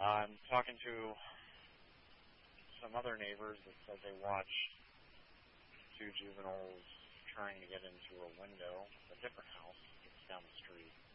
I'm talking to some other neighbors that said they watched two juveniles trying to get into a window of a different house that's down the street.